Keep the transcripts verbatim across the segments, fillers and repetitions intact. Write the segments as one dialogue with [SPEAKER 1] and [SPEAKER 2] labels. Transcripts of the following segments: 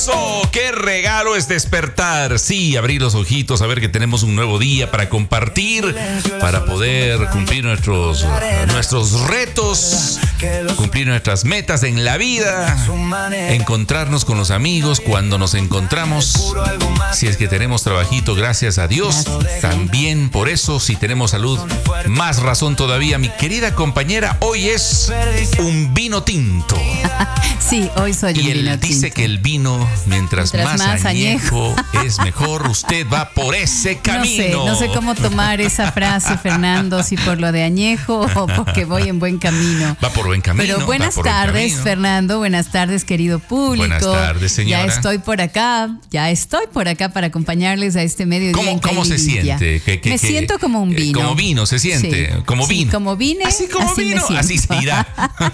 [SPEAKER 1] Oh, qué regalo es despertar. Sí, abrir los ojitos, saber que tenemos un nuevo día para compartir, para poder cumplir nuestros, nuestros retos, cumplir nuestras metas en la vida, encontrarnos con los amigos cuando nos encontramos. Si es que tenemos trabajito, gracias a Dios. También por eso, si tenemos salud, más razón todavía. Mi querida compañera, hoy es un vino tinto.
[SPEAKER 2] Sí, hoy soy un
[SPEAKER 1] y
[SPEAKER 2] vino
[SPEAKER 1] él
[SPEAKER 2] tinto.
[SPEAKER 1] Dice que el vino, mientras, mientras más, más añejo, añejo es mejor. Usted va por ese camino.
[SPEAKER 2] No sé, no sé cómo tomar esa frase, Fernando, si por lo de añejo o porque voy en buen camino.
[SPEAKER 1] Va por buen camino.
[SPEAKER 2] Pero buenas tardes, Fernando. Buenas tardes, querido público.
[SPEAKER 1] Buenas tardes, señora.
[SPEAKER 2] Ya estoy por acá, ya estoy por acá para acompañarles a este mediodía.
[SPEAKER 1] ¿Cómo,
[SPEAKER 2] en
[SPEAKER 1] cómo se siente?
[SPEAKER 2] ¿Qué, qué, Me
[SPEAKER 1] qué,
[SPEAKER 2] siento como un vino.
[SPEAKER 1] Como vino se siente. Sí, como vino.
[SPEAKER 2] Sí, como vine,
[SPEAKER 1] así como
[SPEAKER 2] así
[SPEAKER 1] vino,
[SPEAKER 2] me
[SPEAKER 1] así se irá.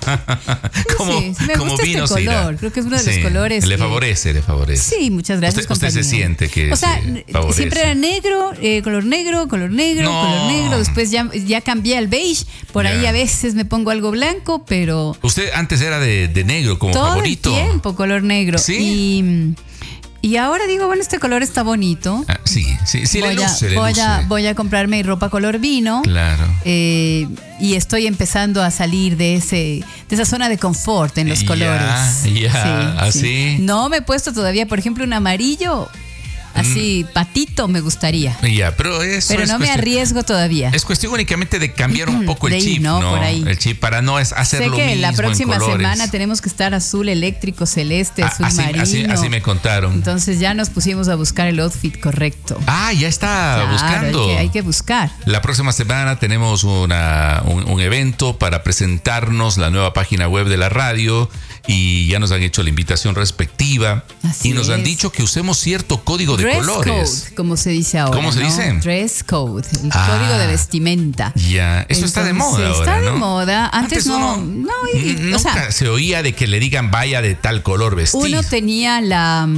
[SPEAKER 2] como, sí, me
[SPEAKER 1] como
[SPEAKER 2] gusta
[SPEAKER 1] vino
[SPEAKER 2] este color. Creo que es uno de
[SPEAKER 1] sí,
[SPEAKER 2] los colores.
[SPEAKER 1] Le favorece, le favorece.
[SPEAKER 2] Sí, muchas gracias.
[SPEAKER 1] Usted, usted se siente que
[SPEAKER 2] o sea,
[SPEAKER 1] favorece.
[SPEAKER 2] Siempre era negro, eh, color negro, color negro, no. color negro. Después ya, ya cambié al beige. Por yeah. ahí a veces me pongo algo blanco, pero.
[SPEAKER 1] Usted antes era de, de negro como
[SPEAKER 2] todo
[SPEAKER 1] favorito.
[SPEAKER 2] Todo el tiempo color negro.
[SPEAKER 1] Sí.
[SPEAKER 2] Y. Y ahora digo, bueno, este color está bonito.
[SPEAKER 1] Ah, sí, sí, sí,
[SPEAKER 2] voy
[SPEAKER 1] le luce,
[SPEAKER 2] a,
[SPEAKER 1] le
[SPEAKER 2] voy
[SPEAKER 1] luce.
[SPEAKER 2] A, voy a comprarme ropa color vino.
[SPEAKER 1] Claro.
[SPEAKER 2] Eh, y estoy empezando a salir de ese de esa zona de confort en los
[SPEAKER 1] ya,
[SPEAKER 2] colores.
[SPEAKER 1] Ya,
[SPEAKER 2] sí,
[SPEAKER 1] así.
[SPEAKER 2] Sí. No me he puesto todavía, por ejemplo, un amarillo. Así, mm. patito me gustaría.
[SPEAKER 1] Ya, pero eso
[SPEAKER 2] Pero
[SPEAKER 1] es
[SPEAKER 2] no
[SPEAKER 1] cuestión,
[SPEAKER 2] me arriesgo todavía.
[SPEAKER 1] Es cuestión únicamente de cambiar un poco el
[SPEAKER 2] de
[SPEAKER 1] chip,
[SPEAKER 2] ir, ¿no?
[SPEAKER 1] ¿no?
[SPEAKER 2] Por ahí.
[SPEAKER 1] El chip para no es hacer
[SPEAKER 2] sé
[SPEAKER 1] lo
[SPEAKER 2] que
[SPEAKER 1] mismo
[SPEAKER 2] la próxima
[SPEAKER 1] en colores.
[SPEAKER 2] semana tenemos que estar azul eléctrico, celeste,
[SPEAKER 1] ah,
[SPEAKER 2] azul
[SPEAKER 1] así,
[SPEAKER 2] marino.
[SPEAKER 1] Así, así me contaron.
[SPEAKER 2] Entonces ya nos pusimos a buscar el outfit correcto.
[SPEAKER 1] Ah, ya está
[SPEAKER 2] claro,
[SPEAKER 1] buscando.
[SPEAKER 2] Hay que, hay que buscar.
[SPEAKER 1] La próxima semana tenemos una, un, un evento para presentarnos la nueva página web de la radio y ya nos han hecho la invitación respectiva.
[SPEAKER 2] Así
[SPEAKER 1] y nos
[SPEAKER 2] es.
[SPEAKER 1] han dicho que usemos cierto código de
[SPEAKER 2] Dress
[SPEAKER 1] colores.
[SPEAKER 2] Code, como se dice ahora.
[SPEAKER 1] ¿Cómo se
[SPEAKER 2] ¿no?
[SPEAKER 1] dice?
[SPEAKER 2] Dress code, el
[SPEAKER 1] ah,
[SPEAKER 2] código de vestimenta.
[SPEAKER 1] Ya, eso
[SPEAKER 2] Entonces,
[SPEAKER 1] está de moda ahora,
[SPEAKER 2] Está
[SPEAKER 1] ¿no?
[SPEAKER 2] de moda. Antes, Antes no,
[SPEAKER 1] uno,
[SPEAKER 2] no y,
[SPEAKER 1] nunca
[SPEAKER 2] o sea,
[SPEAKER 1] se oía de que le digan vaya de tal color vestido.
[SPEAKER 2] Uno tenía la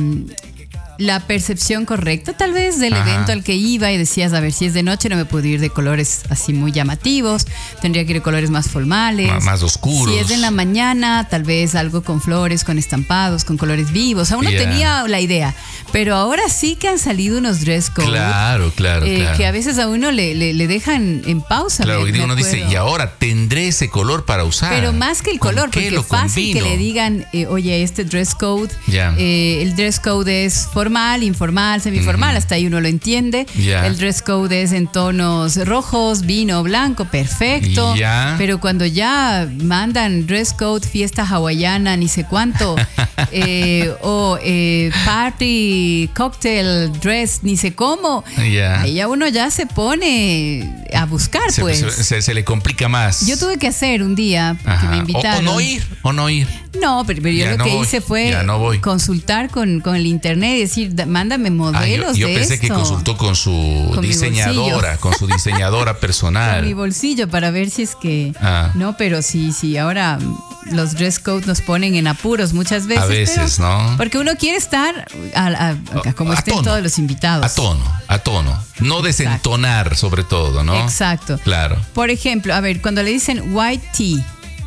[SPEAKER 2] la percepción correcta tal vez del Ajá. evento al que iba y decías, a ver, si es de noche no me puedo ir de colores así muy llamativos, tendría que ir de colores más formales,
[SPEAKER 1] M- más oscuros.
[SPEAKER 2] Si es en la mañana, tal vez algo con flores, con estampados, con colores vivos. O sea, uno yeah. tenía la idea, pero ahora sí que han salido unos dress code.
[SPEAKER 1] Claro, claro,
[SPEAKER 2] eh,
[SPEAKER 1] claro.
[SPEAKER 2] Que a veces a uno le, le, le dejan en pausa.
[SPEAKER 1] Claro,
[SPEAKER 2] me,
[SPEAKER 1] que uno
[SPEAKER 2] me
[SPEAKER 1] dice, y ahora tendré ese color para usar.
[SPEAKER 2] Pero más que el color, porque es fácil que le digan, eh, oye, este dress code,
[SPEAKER 1] yeah.
[SPEAKER 2] eh, el dress code es formal, informal, semiformal, mm. hasta ahí uno lo entiende.
[SPEAKER 1] Yeah.
[SPEAKER 2] El dress code es en tonos rojos, vino, blanco, perfecto.
[SPEAKER 1] Yeah.
[SPEAKER 2] Pero cuando ya mandan dress code, fiesta hawaiana, ni sé cuánto, eh, o eh, party, cocktail, dress, ni sé cómo,
[SPEAKER 1] yeah.
[SPEAKER 2] ahí ya uno ya se pone a buscar,
[SPEAKER 1] se,
[SPEAKER 2] pues.
[SPEAKER 1] Se, se, se le complica más.
[SPEAKER 2] Yo tuve que hacer un día, porque
[SPEAKER 1] Ajá.
[SPEAKER 2] me invitaron.
[SPEAKER 1] O, o no ir, o no ir.
[SPEAKER 2] No, pero, pero yo
[SPEAKER 1] ya
[SPEAKER 2] lo
[SPEAKER 1] no
[SPEAKER 2] que
[SPEAKER 1] voy,
[SPEAKER 2] hice fue
[SPEAKER 1] no
[SPEAKER 2] consultar con, con el internet y decir, mándame modelos
[SPEAKER 1] ah, yo, yo
[SPEAKER 2] de
[SPEAKER 1] pensé
[SPEAKER 2] esto.
[SPEAKER 1] que consultó con su
[SPEAKER 2] con
[SPEAKER 1] diseñadora, con su diseñadora personal.
[SPEAKER 2] Con mi bolsillo para ver si es que... Ah. No, pero sí, sí, ahora los dress code nos ponen en apuros muchas veces.
[SPEAKER 1] A veces,
[SPEAKER 2] pero,
[SPEAKER 1] ¿no?
[SPEAKER 2] Porque uno quiere estar a, a, a, como a estén tono, todos los invitados.
[SPEAKER 1] A tono, a tono. No desentonar. Exacto. Sobre todo, ¿no?
[SPEAKER 2] Exacto.
[SPEAKER 1] Claro.
[SPEAKER 2] Por ejemplo, a ver, cuando le dicen white tea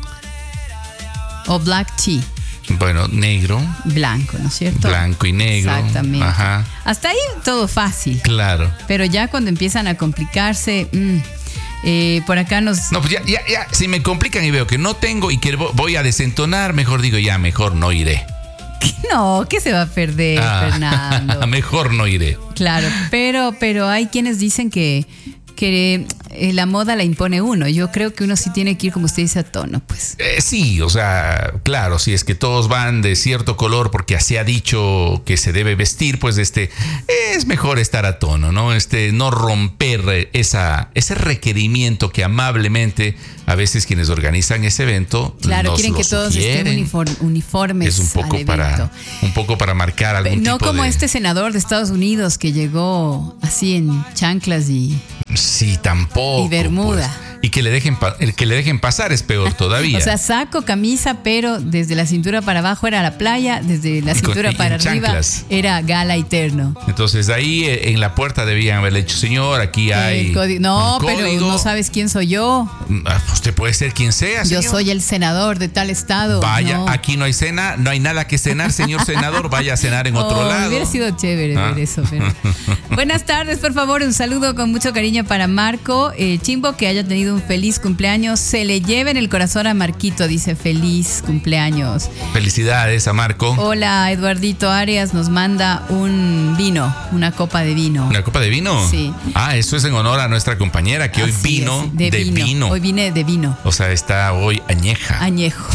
[SPEAKER 2] o black tea.
[SPEAKER 1] Bueno, negro.
[SPEAKER 2] Blanco, ¿no es cierto?
[SPEAKER 1] Blanco y negro.
[SPEAKER 2] Exactamente.
[SPEAKER 1] Ajá.
[SPEAKER 2] Hasta ahí todo fácil.
[SPEAKER 1] Claro.
[SPEAKER 2] Pero ya cuando empiezan a complicarse, mmm, eh, por acá nos...
[SPEAKER 1] No, pues ya, ya, ya, si me complican y veo que no tengo y que voy a desentonar, mejor digo ya, mejor no iré.
[SPEAKER 2] No, ¿qué se va a perder, ah, Fernando?
[SPEAKER 1] Mejor no iré.
[SPEAKER 2] Claro, pero, pero hay quienes dicen que... que la moda la impone uno. Yo creo que uno sí tiene que ir, como usted dice, a tono, pues.
[SPEAKER 1] Eh, sí, o sea, claro, si es que todos van de cierto color porque se ha dicho que se debe vestir, pues este es mejor estar a tono, ¿no? Este, no romper esa, ese requerimiento que amablemente a veces quienes organizan ese evento
[SPEAKER 2] claro,
[SPEAKER 1] nos
[SPEAKER 2] quieren
[SPEAKER 1] lo
[SPEAKER 2] que todos
[SPEAKER 1] sugieren.
[SPEAKER 2] estén uniform, uniformes.
[SPEAKER 1] Es un poco
[SPEAKER 2] al
[SPEAKER 1] para
[SPEAKER 2] evento.
[SPEAKER 1] un poco para marcar algún
[SPEAKER 2] no
[SPEAKER 1] tipo
[SPEAKER 2] como
[SPEAKER 1] de...
[SPEAKER 2] este senador de Estados Unidos que llegó así en chanclas y
[SPEAKER 1] sí, tampoco.
[SPEAKER 2] y bermuda.
[SPEAKER 1] Pues. Y que le dejen pa- el que le dejen pasar es peor todavía.
[SPEAKER 2] O sea, saco, camisa, pero desde la cintura para abajo era la playa, desde la cintura
[SPEAKER 1] Con-
[SPEAKER 2] para
[SPEAKER 1] en
[SPEAKER 2] arriba
[SPEAKER 1] chanclas.
[SPEAKER 2] era gala y terno.
[SPEAKER 1] Entonces ahí eh, en la puerta debían haberle dicho, señor, aquí hay
[SPEAKER 2] El código- no,
[SPEAKER 1] un
[SPEAKER 2] pero
[SPEAKER 1] código.
[SPEAKER 2] no sabes quién soy yo.
[SPEAKER 1] Ah, usted puede ser quien sea,
[SPEAKER 2] Yo
[SPEAKER 1] señor.
[SPEAKER 2] soy el senador de tal estado.
[SPEAKER 1] Vaya,
[SPEAKER 2] No.
[SPEAKER 1] aquí no hay cena, no hay nada que cenar, señor senador, vaya a cenar en otro
[SPEAKER 2] Oh,
[SPEAKER 1] lado.
[SPEAKER 2] Hubiera sido chévere
[SPEAKER 1] Ah.
[SPEAKER 2] ver eso. Pero... Buenas tardes, por favor, un saludo con mucho cariño para Marco. Eh, Chimbo, que haya tenido un feliz cumpleaños. Se le lleve en el corazón a Marquito, dice feliz cumpleaños.
[SPEAKER 1] Felicidades a Marco.
[SPEAKER 2] Hola, Eduardito Arias nos manda un vino, una copa de vino.
[SPEAKER 1] ¿Una copa de vino?
[SPEAKER 2] Sí.
[SPEAKER 1] Ah, eso es en honor a nuestra compañera que hoy
[SPEAKER 2] Así
[SPEAKER 1] vino
[SPEAKER 2] es,
[SPEAKER 1] de, vino.
[SPEAKER 2] Hoy vine de vino,
[SPEAKER 1] O sea, está hoy añeja.
[SPEAKER 2] añejo.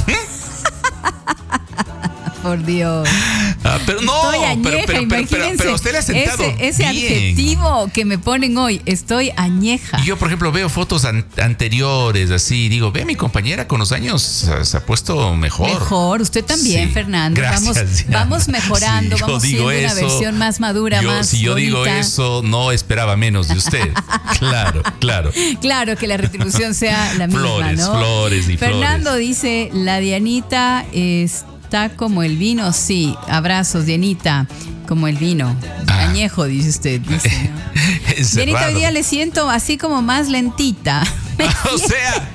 [SPEAKER 2] Por Dios.
[SPEAKER 1] Ah, pero no,
[SPEAKER 2] Estoy añeja,
[SPEAKER 1] pero, pero, pero, pero,
[SPEAKER 2] imagínense.
[SPEAKER 1] pero usted le ha sentado
[SPEAKER 2] ese, ese
[SPEAKER 1] bien.
[SPEAKER 2] adjetivo que me ponen hoy, estoy añeja.
[SPEAKER 1] Y yo, por ejemplo, veo fotos an- anteriores, así, digo, ve, mi compañera con los años se, se ha puesto mejor.
[SPEAKER 2] Mejor, usted también,
[SPEAKER 1] Sí.
[SPEAKER 2] Fernando.
[SPEAKER 1] Gracias,
[SPEAKER 2] vamos,
[SPEAKER 1] Diana.
[SPEAKER 2] vamos mejorando,
[SPEAKER 1] Si yo
[SPEAKER 2] vamos
[SPEAKER 1] digo
[SPEAKER 2] siendo
[SPEAKER 1] eso,
[SPEAKER 2] una versión más madura,
[SPEAKER 1] yo-
[SPEAKER 2] más
[SPEAKER 1] Si yo digo
[SPEAKER 2] bonita.
[SPEAKER 1] eso, no esperaba menos de usted. Claro, claro.
[SPEAKER 2] Claro, que la retribución sea la misma,
[SPEAKER 1] Flores,
[SPEAKER 2] ¿no?
[SPEAKER 1] flores y
[SPEAKER 2] Fernando
[SPEAKER 1] flores.
[SPEAKER 2] dice, la Dianita está como el vino. Sí, abrazos, Dianita, como el vino.
[SPEAKER 1] Ah.
[SPEAKER 2] Añejo, dice usted. Dice, ¿no?
[SPEAKER 1] Es
[SPEAKER 2] Dianita, hoy
[SPEAKER 1] raro.
[SPEAKER 2] día le siento así como más lentita.
[SPEAKER 1] O sea,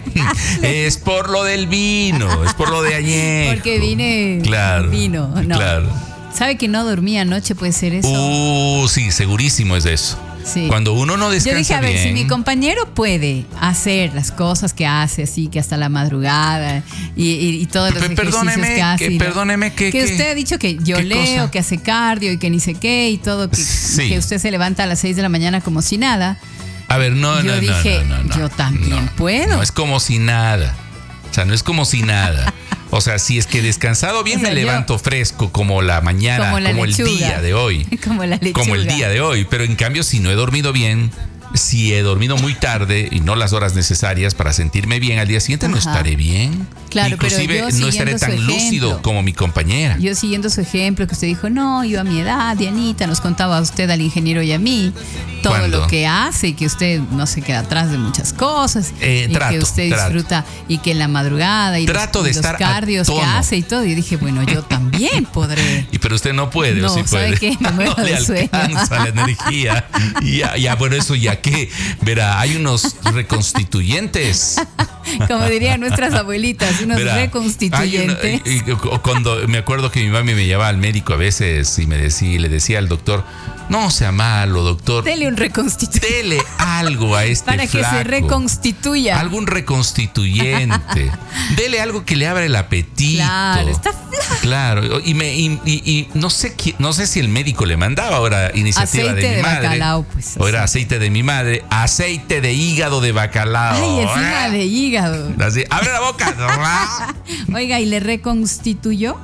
[SPEAKER 1] es por lo del vino, es por lo de añejo.
[SPEAKER 2] Porque vine
[SPEAKER 1] Claro,
[SPEAKER 2] vino. No.
[SPEAKER 1] claro.
[SPEAKER 2] ¿Sabe que no dormía anoche? ¿Puede ser eso?
[SPEAKER 1] Uh, sí, segurísimo es eso.
[SPEAKER 2] Sí.
[SPEAKER 1] Cuando uno no
[SPEAKER 2] Yo
[SPEAKER 1] descansa
[SPEAKER 2] dije, a ver,
[SPEAKER 1] bien,
[SPEAKER 2] si mi compañero puede hacer las cosas que hace, así que hasta la madrugada y, y, y todos los
[SPEAKER 1] Pe-
[SPEAKER 2] ejercicios
[SPEAKER 1] perdóneme,
[SPEAKER 2] que hace.
[SPEAKER 1] que-
[SPEAKER 2] ¿no?
[SPEAKER 1] perdóneme, que-
[SPEAKER 2] Que
[SPEAKER 1] que-
[SPEAKER 2] usted ha dicho que yo
[SPEAKER 1] ¿qué
[SPEAKER 2] leo,
[SPEAKER 1] cosa?
[SPEAKER 2] que hace cardio y que ni sé qué y todo, que,
[SPEAKER 1] Sí.
[SPEAKER 2] que usted se levanta a las seis de la mañana como si nada.
[SPEAKER 1] A ver, no,
[SPEAKER 2] Yo
[SPEAKER 1] no, no,
[SPEAKER 2] dije,
[SPEAKER 1] no, no, no,
[SPEAKER 2] yo también
[SPEAKER 1] no.
[SPEAKER 2] puedo.
[SPEAKER 1] No es como si nada. O sea, no es como si nada. O sea, si es que descansado bien
[SPEAKER 2] O sea,
[SPEAKER 1] me
[SPEAKER 2] yo-
[SPEAKER 1] levanto fresco como la mañana,
[SPEAKER 2] Como
[SPEAKER 1] como,
[SPEAKER 2] la
[SPEAKER 1] el
[SPEAKER 2] lechuga.
[SPEAKER 1] día de hoy.
[SPEAKER 2] Como la lechuga.
[SPEAKER 1] Como el día de hoy. Pero en cambio, si no he dormido bien, si he dormido muy tarde y no las horas necesarias para sentirme bien al día siguiente, no
[SPEAKER 2] Ajá.
[SPEAKER 1] estaré bien.
[SPEAKER 2] Claro, pero
[SPEAKER 1] Inclusive
[SPEAKER 2] yo
[SPEAKER 1] no estaré
[SPEAKER 2] siguiendo su
[SPEAKER 1] tan lúcido
[SPEAKER 2] ejemplo.
[SPEAKER 1] como mi compañera.
[SPEAKER 2] Yo siguiendo su ejemplo, que usted dijo, no, yo a mi edad, Dianita, nos contaba a usted, al ingeniero y a mí, todo
[SPEAKER 1] ¿Cuándo?
[SPEAKER 2] lo que hace y que usted no se queda atrás de muchas cosas.
[SPEAKER 1] Eh,
[SPEAKER 2] y
[SPEAKER 1] trato,
[SPEAKER 2] que usted
[SPEAKER 1] trato.
[SPEAKER 2] disfruta y que en la madrugada y
[SPEAKER 1] Trato
[SPEAKER 2] los,
[SPEAKER 1] de
[SPEAKER 2] y los
[SPEAKER 1] estar a
[SPEAKER 2] cardios que
[SPEAKER 1] tono.
[SPEAKER 2] hace y todo. Y dije, bueno, yo también podré.
[SPEAKER 1] Y pero usted no puede,
[SPEAKER 2] No,
[SPEAKER 1] o sí
[SPEAKER 2] ¿sabe
[SPEAKER 1] puede.
[SPEAKER 2] qué? Me muero
[SPEAKER 1] no le
[SPEAKER 2] de sueño.
[SPEAKER 1] alcanza la energía. Y ya, ya, bueno, eso ya que, verá, hay unos reconstituyentes.
[SPEAKER 2] Como dirían nuestras abuelitas, unos
[SPEAKER 1] Verá, hay
[SPEAKER 2] reconstituyentes.
[SPEAKER 1] una- y- y cuando me acuerdo que mi mami me llevaba al médico a veces y me decía, le decía al doctor, no sea malo, doctor.
[SPEAKER 2] Dele un reconstituyente
[SPEAKER 1] Dele algo a este
[SPEAKER 2] para que
[SPEAKER 1] flaco.
[SPEAKER 2] se reconstituya.
[SPEAKER 1] Algún reconstituyente. Dele algo que le abra el apetito.
[SPEAKER 2] Claro, está flaco.
[SPEAKER 1] Claro, y, me, y, y- y no sé qui- no sé si el médico le mandaba ahora iniciativa
[SPEAKER 2] Aceite
[SPEAKER 1] de mi
[SPEAKER 2] de
[SPEAKER 1] madre.
[SPEAKER 2] bacalao, pues,
[SPEAKER 1] o era
[SPEAKER 2] así.
[SPEAKER 1] aceite de mi madre, aceite de hígado de bacalao.
[SPEAKER 2] Ay, encima de hígado.
[SPEAKER 1] Así, abre la boca.
[SPEAKER 2] Oiga, ¿y le reconstituyó?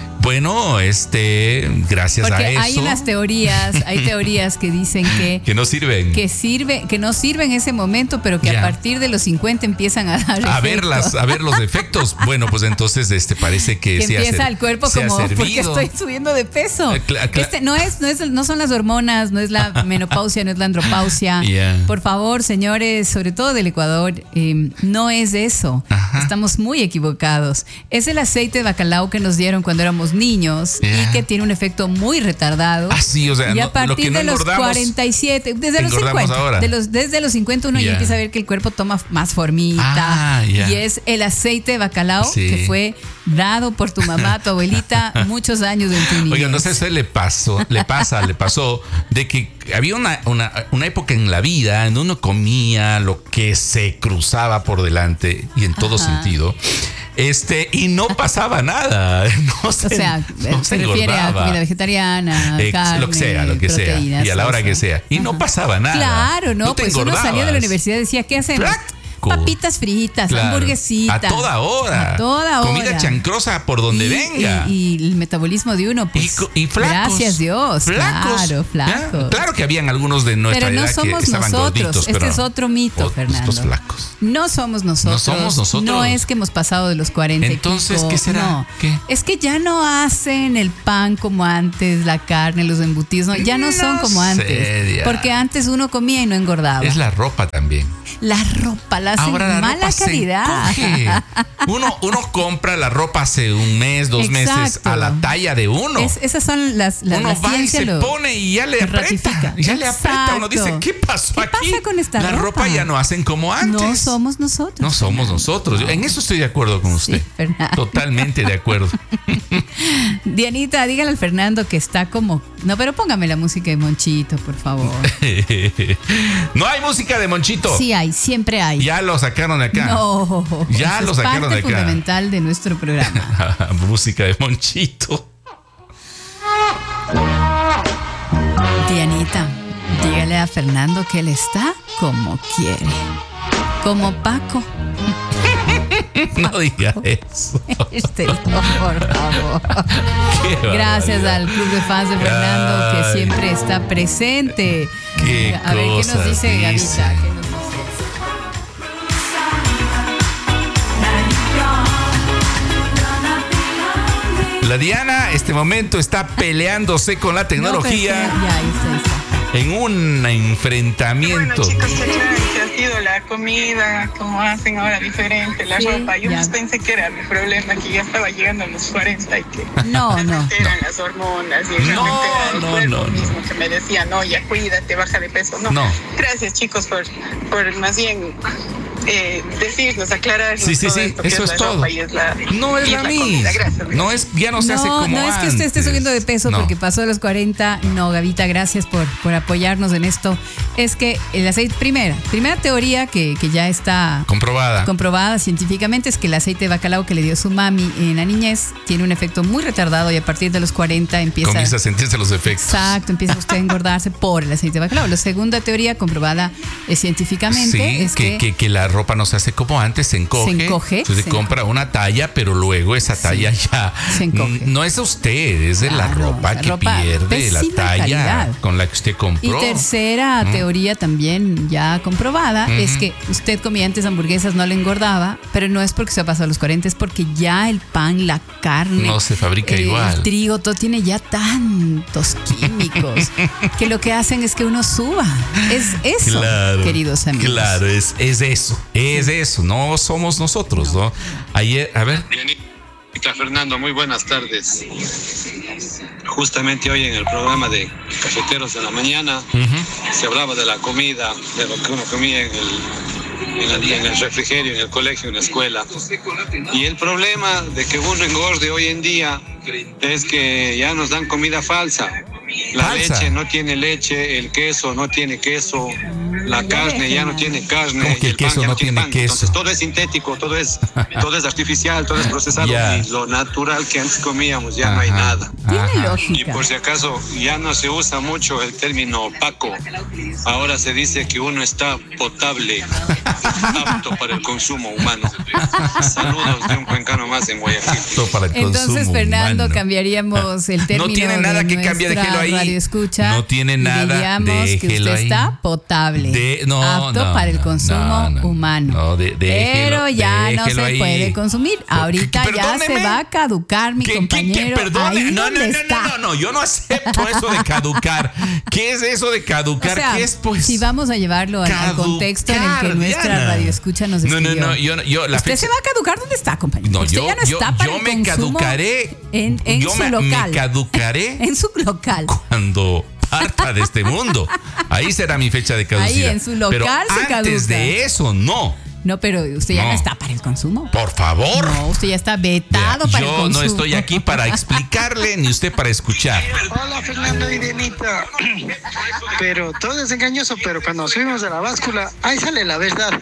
[SPEAKER 1] Bueno, este, gracias
[SPEAKER 2] Porque
[SPEAKER 1] a eso.
[SPEAKER 2] hay unas teorías, hay teorías que dicen que,
[SPEAKER 1] que no sirven.
[SPEAKER 2] que sirve, que no sirve en ese momento, pero que
[SPEAKER 1] Ya.
[SPEAKER 2] a partir de los cincuenta empiezan a dar
[SPEAKER 1] a
[SPEAKER 2] efecto.
[SPEAKER 1] ver las, a ver los efectos. Bueno, pues entonces este parece que,
[SPEAKER 2] Que
[SPEAKER 1] sí ha
[SPEAKER 2] empieza
[SPEAKER 1] ser-
[SPEAKER 2] el cuerpo
[SPEAKER 1] se ha
[SPEAKER 2] como porque
[SPEAKER 1] servido.
[SPEAKER 2] estoy subiendo de peso.
[SPEAKER 1] Eh, cla- cla-
[SPEAKER 2] Este no es, no es, no son las hormonas, no es la menopausia, no es la andropausia.
[SPEAKER 1] Yeah.
[SPEAKER 2] Por favor, señores, sobre todo del Ecuador, eh, no es eso.
[SPEAKER 1] Ajá.
[SPEAKER 2] Estamos muy equivocados. Es el aceite de bacalao que nos dieron cuando éramos niños
[SPEAKER 1] Yeah.
[SPEAKER 2] y que tiene un efecto muy retardado.
[SPEAKER 1] Ah, sí, o sea,
[SPEAKER 2] y
[SPEAKER 1] no-
[SPEAKER 2] a
[SPEAKER 1] lo
[SPEAKER 2] partir
[SPEAKER 1] que no
[SPEAKER 2] de los
[SPEAKER 1] engordamos,
[SPEAKER 2] cuarenta y siete, desde los
[SPEAKER 1] engordamos
[SPEAKER 2] cincuenta,
[SPEAKER 1] ahora.
[SPEAKER 2] de los, desde los cincuenta uno
[SPEAKER 1] Yeah.
[SPEAKER 2] ya empieza a ver que el cuerpo toma más formita.
[SPEAKER 1] Ah, yeah.
[SPEAKER 2] Y es el aceite de bacalao
[SPEAKER 1] Sí.
[SPEAKER 2] que fue dado por tu mamá, tu abuelita, muchos años en tu niñez.
[SPEAKER 1] Oiga, no sé si le pasó, le pasa, le pasó de que había una, una, una época en la vida en donde uno comía lo que se cruzaba por delante y en todo
[SPEAKER 2] Ajá.
[SPEAKER 1] sentido. Este, y no pasaba nada. No se,
[SPEAKER 2] O sea,
[SPEAKER 1] no
[SPEAKER 2] se
[SPEAKER 1] se
[SPEAKER 2] refiere a
[SPEAKER 1] engordaba.
[SPEAKER 2] comida vegetariana,
[SPEAKER 1] Eh,
[SPEAKER 2] carne,
[SPEAKER 1] lo que sea, lo que sea.
[SPEAKER 2] proteínas,
[SPEAKER 1] Y a la hora
[SPEAKER 2] eso.
[SPEAKER 1] que sea. Y no
[SPEAKER 2] Ajá.
[SPEAKER 1] pasaba nada.
[SPEAKER 2] Claro, no,
[SPEAKER 1] te
[SPEAKER 2] pues uno salía de la
[SPEAKER 1] engordabas.
[SPEAKER 2] universidad y decía, ¿qué hacemos?
[SPEAKER 1] Flaco.
[SPEAKER 2] Papitas fritas,
[SPEAKER 1] Claro.
[SPEAKER 2] hamburguesitas.
[SPEAKER 1] A toda hora.
[SPEAKER 2] A toda hora.
[SPEAKER 1] Comida chancrosa por donde
[SPEAKER 2] y,
[SPEAKER 1] venga.
[SPEAKER 2] Y, y el metabolismo de uno, pues.
[SPEAKER 1] Y, co- y flacos.
[SPEAKER 2] Gracias Dios.
[SPEAKER 1] Flacos.
[SPEAKER 2] Claro, flacos.
[SPEAKER 1] ¿Ya? Claro que habían algunos de nuestra
[SPEAKER 2] Pero no
[SPEAKER 1] edad
[SPEAKER 2] somos
[SPEAKER 1] que estaban
[SPEAKER 2] nosotros.
[SPEAKER 1] gorditos.
[SPEAKER 2] Este
[SPEAKER 1] pero
[SPEAKER 2] es otro mito,
[SPEAKER 1] otros,
[SPEAKER 2] Fernando.
[SPEAKER 1] Estos flacos.
[SPEAKER 2] No somos nosotros.
[SPEAKER 1] No somos nosotros.
[SPEAKER 2] No es que hemos pasado de los cuarenta. y
[SPEAKER 1] Entonces,
[SPEAKER 2] pico.
[SPEAKER 1] ¿qué será?
[SPEAKER 2] No.
[SPEAKER 1] ¿Qué?
[SPEAKER 2] Es que ya no hacen el pan como antes, la carne, los embutidos. No, ya no,
[SPEAKER 1] No
[SPEAKER 2] son como
[SPEAKER 1] sé,
[SPEAKER 2] antes.
[SPEAKER 1] ya.
[SPEAKER 2] Porque antes uno comía y no engordaba.
[SPEAKER 1] Es la ropa también.
[SPEAKER 2] La ropa, la la hacen
[SPEAKER 1] ahora la
[SPEAKER 2] mala
[SPEAKER 1] ropa se
[SPEAKER 2] calidad.
[SPEAKER 1] encoge. Uno, uno compra la ropa hace un mes, dos
[SPEAKER 2] Exacto.
[SPEAKER 1] meses a la talla de uno.
[SPEAKER 2] Es, esas son las, las
[SPEAKER 1] uno
[SPEAKER 2] la
[SPEAKER 1] va y
[SPEAKER 2] ciencia
[SPEAKER 1] se
[SPEAKER 2] lo,
[SPEAKER 1] pone y ya le
[SPEAKER 2] lo
[SPEAKER 1] aprieta.
[SPEAKER 2] ratifica.
[SPEAKER 1] Ya le aprieta. Uno dice,
[SPEAKER 2] Exacto.
[SPEAKER 1] ¿qué pasó
[SPEAKER 2] ¿Qué
[SPEAKER 1] aquí?
[SPEAKER 2] pasa con esta
[SPEAKER 1] la ropa?
[SPEAKER 2] ropa
[SPEAKER 1] ya no hacen como antes.
[SPEAKER 2] No somos nosotros.
[SPEAKER 1] No somos nosotros. En eso estoy de acuerdo con usted.
[SPEAKER 2] Sí, Fernando.
[SPEAKER 1] Totalmente de acuerdo.
[SPEAKER 2] Dianita, dígale al Fernando que está como... No, pero póngame la música de Monchito, por favor.
[SPEAKER 1] No hay música de Monchito.
[SPEAKER 2] Sí hay, siempre hay.
[SPEAKER 1] Ya lo sacaron de acá.
[SPEAKER 2] No,
[SPEAKER 1] Ya
[SPEAKER 2] eso
[SPEAKER 1] lo
[SPEAKER 2] es
[SPEAKER 1] sacaron
[SPEAKER 2] parte
[SPEAKER 1] de acá.
[SPEAKER 2] fundamental de nuestro programa.
[SPEAKER 1] Música de Monchito.
[SPEAKER 2] Dianita, dígale a Fernando que él está como quiere. Como Paco.
[SPEAKER 1] No diga eso.
[SPEAKER 2] Este, por favor.
[SPEAKER 1] Qué
[SPEAKER 2] Gracias
[SPEAKER 1] barbaridad.
[SPEAKER 2] al club de fans de Fernando
[SPEAKER 1] Ay.
[SPEAKER 2] que siempre está presente.
[SPEAKER 1] Qué
[SPEAKER 2] A ver, ¿qué nos
[SPEAKER 1] cosas
[SPEAKER 2] dice
[SPEAKER 1] dice.
[SPEAKER 2] Gavita? ¿Qué nos
[SPEAKER 1] La Diana, este momento, está peleándose con la
[SPEAKER 2] dice? No, pero
[SPEAKER 1] tecnología
[SPEAKER 2] es que- ya, ahí está, ahí está.
[SPEAKER 1] en un enfrentamiento.
[SPEAKER 3] Bueno, chicos, ¿qué creen que ha sido la comida? ¿Cómo hacen ahora diferente? La
[SPEAKER 2] Sí,
[SPEAKER 3] ropa. Yo
[SPEAKER 2] ya.
[SPEAKER 3] pues pensé que era mi problema, que ya estaba llegando a los cuarenta y que
[SPEAKER 2] No, no.
[SPEAKER 3] realmente eran las hormonas y
[SPEAKER 1] No,
[SPEAKER 3] realmente era el
[SPEAKER 1] no,
[SPEAKER 3] cuerpo
[SPEAKER 1] no, no.
[SPEAKER 3] mismo que me decía, no, ya cuídate, baja de peso. No,
[SPEAKER 1] No.
[SPEAKER 3] gracias chicos por, por más bien eh, decirnos, aclararnos
[SPEAKER 1] Sí, sí,
[SPEAKER 3] todo
[SPEAKER 1] sí,
[SPEAKER 3] esto, que
[SPEAKER 1] eso
[SPEAKER 3] es
[SPEAKER 1] es
[SPEAKER 3] la
[SPEAKER 1] todo.
[SPEAKER 3] ropa y es la,
[SPEAKER 1] No es
[SPEAKER 3] y
[SPEAKER 1] la
[SPEAKER 3] comida.
[SPEAKER 1] misma.
[SPEAKER 3] Gracias.
[SPEAKER 1] No es, ya no se hace
[SPEAKER 2] No,
[SPEAKER 1] como
[SPEAKER 2] no es que usted esté
[SPEAKER 1] antes.
[SPEAKER 2] subiendo de peso
[SPEAKER 1] No.
[SPEAKER 2] porque pasó de los cuarenta. No, Gavita, gracias por, por apoyarnos en esto. Es que el aceite, primera, primera teoría que, que ya está
[SPEAKER 1] Comprobada.
[SPEAKER 2] comprobada científicamente es que el aceite de bacalao que le dio su mami en la niñez tiene un efecto muy retardado y a partir de los cuarenta empieza...
[SPEAKER 1] Comienza a sentirse los efectos.
[SPEAKER 2] Exacto, empieza usted a engordarse por el aceite de bacalao. La segunda teoría comprobada eh, científicamente
[SPEAKER 1] Sí,
[SPEAKER 2] es
[SPEAKER 1] que,
[SPEAKER 2] que,
[SPEAKER 1] que, que la ropa no se hace como antes, se encoge.
[SPEAKER 2] Se encoge,
[SPEAKER 1] Entonces
[SPEAKER 2] se
[SPEAKER 1] compra una talla, pero luego esa talla ya
[SPEAKER 2] se encoge.
[SPEAKER 1] n- no es de usted, es de la
[SPEAKER 2] Claro,
[SPEAKER 1] ropa
[SPEAKER 2] la
[SPEAKER 1] que
[SPEAKER 2] ropa
[SPEAKER 1] pierde la
[SPEAKER 2] pésima
[SPEAKER 1] talla
[SPEAKER 2] calidad.
[SPEAKER 1] con la que usted
[SPEAKER 2] Y
[SPEAKER 1] compró.
[SPEAKER 2] tercera teoría también ya comprobada es que usted comía antes hamburguesas, no le engordaba, pero no es porque se ha pasado a los cuarenta, es porque ya el pan, la carne,
[SPEAKER 1] No se fabrica
[SPEAKER 2] eh,
[SPEAKER 1] igual.
[SPEAKER 2] el trigo, todo tiene ya tantos químicos que lo que hacen es que uno suba. Es eso,
[SPEAKER 1] Claro,
[SPEAKER 2] queridos amigos.
[SPEAKER 1] Claro, es, es eso, es eso, no somos nosotros, ¿no? Ayer, a ver,
[SPEAKER 4] Bienita, Fernando, muy buenas tardes. Justamente hoy en el programa de Cafeteros de la Mañana se hablaba de la comida, de lo que uno comía en el, en el, en el refrigerio, en el colegio, en la escuela. Y el problema de que uno engorde hoy en día es que ya nos dan comida falsa. La
[SPEAKER 1] Falsa.
[SPEAKER 4] leche no tiene leche, el queso no tiene queso, la carne ya no tiene carne,
[SPEAKER 1] ¿Cómo que
[SPEAKER 4] y
[SPEAKER 1] el queso
[SPEAKER 4] pan ya
[SPEAKER 1] no tiene
[SPEAKER 4] pan.
[SPEAKER 1] queso?
[SPEAKER 4] Entonces todo es sintético, todo es, todo es artificial, todo es procesado.
[SPEAKER 1] Ya.
[SPEAKER 4] Y lo natural que antes comíamos ya no hay
[SPEAKER 1] Ajá,
[SPEAKER 4] nada.
[SPEAKER 2] Tiene
[SPEAKER 1] ajá.
[SPEAKER 4] Y
[SPEAKER 2] lógica.
[SPEAKER 4] por si acaso ya no se usa mucho el término Paco. Ahora se dice que uno está potable, apto para el consumo humano. Saludos de un cuencano más en Guayaquil.
[SPEAKER 1] Esto para el
[SPEAKER 2] Entonces,
[SPEAKER 1] consumo
[SPEAKER 2] Fernando,
[SPEAKER 1] humano.
[SPEAKER 2] cambiaríamos el término.
[SPEAKER 1] No tiene nada
[SPEAKER 2] de
[SPEAKER 1] que cambiar,
[SPEAKER 2] nuestra
[SPEAKER 1] déjelo ahí.
[SPEAKER 2] radio escucha.
[SPEAKER 1] No tiene
[SPEAKER 2] y
[SPEAKER 1] nada,
[SPEAKER 2] diríamos que
[SPEAKER 1] déjelo
[SPEAKER 2] usted
[SPEAKER 1] ahí.
[SPEAKER 2] está potable.
[SPEAKER 1] De- no,
[SPEAKER 2] apto
[SPEAKER 1] no,
[SPEAKER 2] para el
[SPEAKER 1] no,
[SPEAKER 2] consumo
[SPEAKER 1] no, no,
[SPEAKER 2] humano.
[SPEAKER 1] no, de- déjelo,
[SPEAKER 2] Pero ya no
[SPEAKER 1] déjelo
[SPEAKER 2] se
[SPEAKER 1] ahí.
[SPEAKER 2] puede consumir. Ahorita
[SPEAKER 1] ¿Qué-
[SPEAKER 2] ya se
[SPEAKER 1] perdóneme?
[SPEAKER 2] va a caducar mi
[SPEAKER 1] ¿Qué- qué-
[SPEAKER 2] compañero.
[SPEAKER 1] qué? Perdone.
[SPEAKER 2] ahí
[SPEAKER 1] No, no,
[SPEAKER 2] donde
[SPEAKER 1] no, no,
[SPEAKER 2] está.
[SPEAKER 1] no, no, yo no acepto eso de caducar. ¿Qué es eso de caducar?
[SPEAKER 2] O sea,
[SPEAKER 1] ¿Qué es, pues?
[SPEAKER 2] si vamos a llevarlo al, al
[SPEAKER 1] Caducar,
[SPEAKER 2] contexto en el que nuestra
[SPEAKER 1] Diana.
[SPEAKER 2] radio escucha nos
[SPEAKER 1] No,
[SPEAKER 2] escribió.
[SPEAKER 1] no, no, yo, yo la
[SPEAKER 2] Usted
[SPEAKER 1] fecha-
[SPEAKER 2] se va a caducar, ¿dónde está, compañero?
[SPEAKER 1] No,
[SPEAKER 2] Usted
[SPEAKER 1] yo,
[SPEAKER 2] ya no
[SPEAKER 1] yo,
[SPEAKER 2] está para
[SPEAKER 1] yo
[SPEAKER 2] el
[SPEAKER 1] me
[SPEAKER 2] consumo
[SPEAKER 1] caducaré.
[SPEAKER 2] en, en
[SPEAKER 1] yo
[SPEAKER 2] su
[SPEAKER 1] me,
[SPEAKER 2] local.
[SPEAKER 1] me caducaré
[SPEAKER 2] En su local.
[SPEAKER 1] cuando parta de este mundo. Ahí será mi fecha de caducidad.
[SPEAKER 2] Ahí en su local
[SPEAKER 1] Pero
[SPEAKER 2] se
[SPEAKER 1] antes
[SPEAKER 2] caduca.
[SPEAKER 1] de eso, no.
[SPEAKER 2] No, pero usted ya no,
[SPEAKER 1] No.
[SPEAKER 2] está para el consumo.
[SPEAKER 1] Por favor.
[SPEAKER 2] No, usted ya está
[SPEAKER 1] Vea,
[SPEAKER 2] vetado para el
[SPEAKER 1] yo
[SPEAKER 2] consumo.
[SPEAKER 1] no estoy aquí para explicarle ni usted para escuchar.
[SPEAKER 5] Hola Fernando y Dianita. Pero todo es engañoso, pero cuando subimos a la báscula, ahí sale la verdad.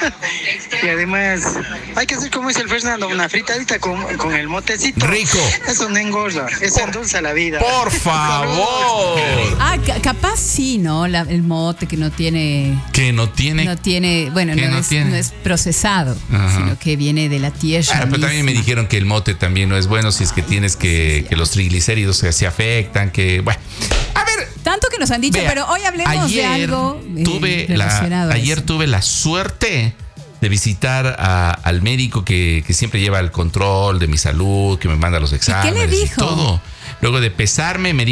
[SPEAKER 5] Y además, hay que hacer como dice el Fernando, una fritadita con, con el motecito.
[SPEAKER 1] Rico.
[SPEAKER 5] Eso no engorda, eso endulza la vida.
[SPEAKER 1] Por favor.
[SPEAKER 2] Ah, ca- capaz sí, ¿no? La- el mote que no tiene...
[SPEAKER 1] Que no tiene.
[SPEAKER 2] No tiene, bueno,
[SPEAKER 1] ¿Qué
[SPEAKER 2] no,
[SPEAKER 1] no
[SPEAKER 2] es,
[SPEAKER 1] tiene?
[SPEAKER 2] no es procesado,
[SPEAKER 1] Ajá.
[SPEAKER 2] sino que viene de la tierra.
[SPEAKER 1] Ah, pero también me
[SPEAKER 2] misma.
[SPEAKER 1] dijeron que el mote también no es bueno si es que tienes que, que los triglicéridos se, se afectan, que bueno. A ver,
[SPEAKER 2] Tanto que nos han dicho,
[SPEAKER 1] vea,
[SPEAKER 2] pero hoy hablemos
[SPEAKER 1] ayer
[SPEAKER 2] de algo eh,
[SPEAKER 1] tuve
[SPEAKER 2] relacionado
[SPEAKER 1] la,
[SPEAKER 2] a
[SPEAKER 1] ayer
[SPEAKER 2] eso.
[SPEAKER 1] tuve la suerte de visitar a- al médico que, que siempre lleva el control de mi salud, que me manda los exámenes
[SPEAKER 2] le dijo?
[SPEAKER 1] y todo. Luego de pesarme me dijo,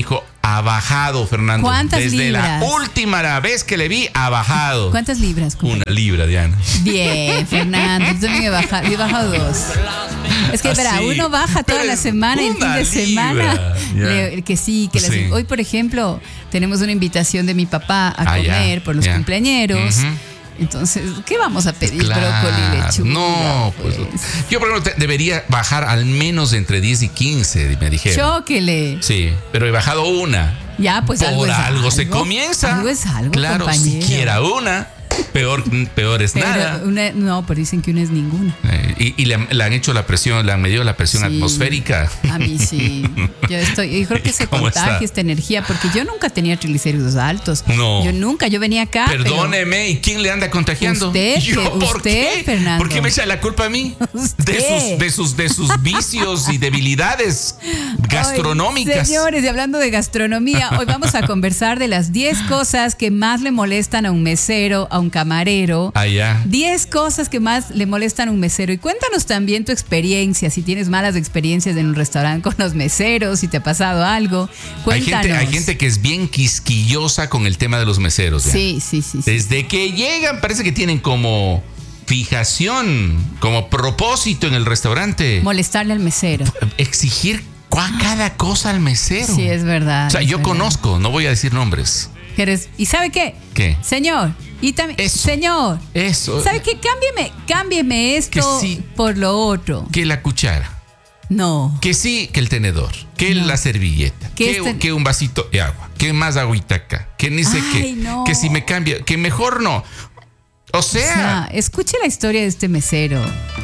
[SPEAKER 1] Ha bajado, Fernando.
[SPEAKER 2] ¿Cuántas
[SPEAKER 1] Desde
[SPEAKER 2] libras?
[SPEAKER 1] la última vez que le vi, ha bajado.
[SPEAKER 2] ¿Cuántas libras?
[SPEAKER 1] Una libra, Diana.
[SPEAKER 2] Bien, Fernando. Yo también he bajado, he bajado dos. Es que, verá,
[SPEAKER 1] Así,
[SPEAKER 2] uno baja toda
[SPEAKER 1] pero
[SPEAKER 2] la
[SPEAKER 1] es
[SPEAKER 2] semana y el fin
[SPEAKER 1] una
[SPEAKER 2] de semana.
[SPEAKER 1] libra, ya.
[SPEAKER 2] le- que sí, que las-
[SPEAKER 1] Sí.
[SPEAKER 2] hoy, por ejemplo, tenemos una invitación de mi papá a
[SPEAKER 1] Ah, ya,
[SPEAKER 2] comer por los
[SPEAKER 1] ya.
[SPEAKER 2] cumpleañeros.
[SPEAKER 1] Ujú.
[SPEAKER 2] Entonces, ¿qué vamos a pedir?
[SPEAKER 1] Claro,
[SPEAKER 2] Brócoli, lechuga.
[SPEAKER 1] no, pues,
[SPEAKER 2] pues.
[SPEAKER 1] yo por ejemplo te- debería bajar al menos entre diez y quince, me dijeron.
[SPEAKER 2] Chóquele.
[SPEAKER 1] Sí, pero he bajado una.
[SPEAKER 2] Ya, pues
[SPEAKER 1] Por
[SPEAKER 2] algo
[SPEAKER 1] algo,
[SPEAKER 2] es
[SPEAKER 1] se
[SPEAKER 2] algo.
[SPEAKER 1] comienza.
[SPEAKER 2] Algo es algo,
[SPEAKER 1] claro,
[SPEAKER 2] compañero.
[SPEAKER 1] siquiera una. Peor, peor es
[SPEAKER 2] Pero
[SPEAKER 1] nada.
[SPEAKER 2] una- no, pero dicen que una es ninguna.
[SPEAKER 1] Eh, y y le, han- le han hecho la presión, le han medido la presión
[SPEAKER 2] Sí.
[SPEAKER 1] atmosférica.
[SPEAKER 2] A mí sí. Yo estoy, yo creo que se
[SPEAKER 1] ¿Cómo
[SPEAKER 2] contagia
[SPEAKER 1] está?
[SPEAKER 2] esta energía, porque yo nunca tenía triglicéridos altos.
[SPEAKER 1] No.
[SPEAKER 2] Yo nunca, yo venía acá. pero-
[SPEAKER 1] Perdóneme, ¿y quién le anda contagiando?
[SPEAKER 2] Usted,
[SPEAKER 1] ¿Yo?
[SPEAKER 2] que-
[SPEAKER 1] ¿Por
[SPEAKER 2] usted,
[SPEAKER 1] qué?
[SPEAKER 2] Fernando.
[SPEAKER 1] ¿Por qué me echa la culpa a mí?
[SPEAKER 2] Usted.
[SPEAKER 1] De sus, de sus, de sus vicios y debilidades gastronómicas.
[SPEAKER 2] Ay, señores, y hablando de gastronomía, hoy vamos a conversar de las diez cosas que más le molestan a un mesero, a un camarero.
[SPEAKER 1] Ah, ya.
[SPEAKER 2] diez cosas que más le molestan a un mesero. Y cuéntanos también tu experiencia, si tienes malas experiencias en un restaurante con los meseros, si te ha pasado algo.
[SPEAKER 1] Hay
[SPEAKER 2] Cuéntanos.
[SPEAKER 1] gente, hay gente que es bien quisquillosa con el tema de los meseros. ya.
[SPEAKER 2] Sí, sí, sí. sí.
[SPEAKER 1] Desde que llegan parece que tienen como fijación, como propósito en el restaurante.
[SPEAKER 2] Molestarle al mesero.
[SPEAKER 1] Exigir cua- cada cosa al mesero.
[SPEAKER 2] Sí, es verdad.
[SPEAKER 1] O sea,
[SPEAKER 2] es
[SPEAKER 1] yo
[SPEAKER 2] verdad.
[SPEAKER 1] conozco, no voy a decir nombres.
[SPEAKER 2] Eres- ¿Y sabe qué?
[SPEAKER 1] ¿Qué?
[SPEAKER 2] Señor, y también,
[SPEAKER 1] Eso.
[SPEAKER 2] señor,
[SPEAKER 1] Eso.
[SPEAKER 2] ¿sabe qué? Cámbieme, cámbieme esto
[SPEAKER 1] Que sí.
[SPEAKER 2] por lo otro.
[SPEAKER 1] Que la cuchara.
[SPEAKER 2] No.
[SPEAKER 1] Que sí, que el tenedor. Que
[SPEAKER 2] No.
[SPEAKER 1] la servilleta.
[SPEAKER 2] Que
[SPEAKER 1] Que,
[SPEAKER 2] este-
[SPEAKER 1] que un vasito de agua. Que más agüita acá. Que ni sé
[SPEAKER 2] Ay,
[SPEAKER 1] qué.
[SPEAKER 2] no.
[SPEAKER 1] Que si me cambia. Que mejor no. O
[SPEAKER 2] O
[SPEAKER 1] sea.
[SPEAKER 2] sea, escuche la historia de este mesero.